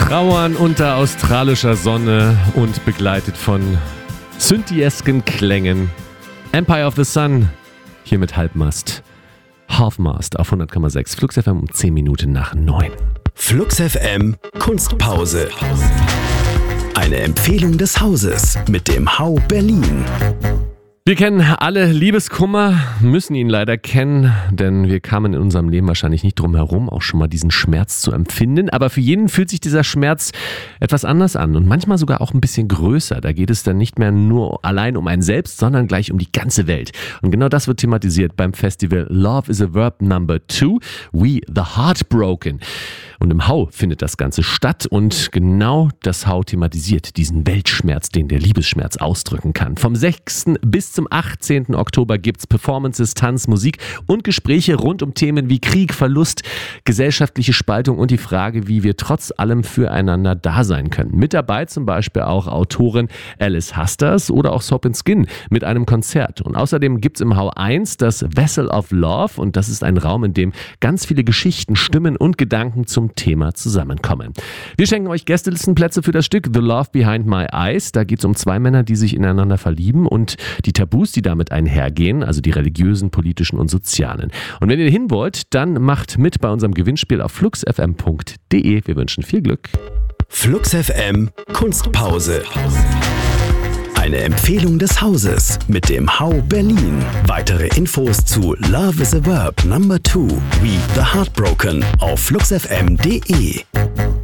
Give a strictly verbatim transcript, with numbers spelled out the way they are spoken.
Trauern unter australischer Sonne und begleitet von Synthi-esken Klängen. Empire of the Sun, hier mit Halbmast. Halfmast auf hundert Komma sechs. Flux F M um zehn Minuten nach neun. Flux F M Kunstpause. Eine Empfehlung des Hauses mit dem Hau Berlin. Wir kennen alle Liebeskummer, müssen ihn leider kennen, denn wir kamen in unserem Leben wahrscheinlich nicht drum herum, auch schon mal diesen Schmerz zu empfinden. Aber für jeden fühlt sich dieser Schmerz etwas anders an und manchmal sogar auch ein bisschen größer. Da geht es dann nicht mehr nur allein um einen selbst, sondern gleich um die ganze Welt. Und genau das wird thematisiert beim Festival Love is a Verb Number Two, We the Heartbroken. Und im Hau findet das Ganze statt und genau das Hau thematisiert diesen Weltschmerz, den der Liebesschmerz ausdrücken kann. Vom sechsten bis zum achtzehnten Oktober gibt's Performances, Tanz, Musik und Gespräche rund um Themen wie Krieg, Verlust, gesellschaftliche Spaltung und die Frage, wie wir trotz allem füreinander da sein können. Mit dabei zum Beispiel auch Autorin Alice Hasters oder auch Soap and Skin mit einem Konzert. Und außerdem gibt's im Hau eins das Vessel of Love und das ist ein Raum, in dem ganz viele Geschichten, Stimmen und Gedanken zum Thema zusammenkommen. Wir schenken euch Gästelistenplätze für das Stück The Love Behind My Eyes. Da geht es um zwei Männer, die sich ineinander verlieben und die Tabus, die damit einhergehen, also die religiösen, politischen und sozialen. Und wenn ihr hin wollt, dann macht mit bei unserem Gewinnspiel auf flux f m punkt d e. Wir wünschen viel Glück. Flux F M Kunstpause. Eine Empfehlung des Hauses mit dem Hau Berlin. Weitere Infos zu Love is a Verb Number Two, We the Heartbroken auf flux f m punkt d e.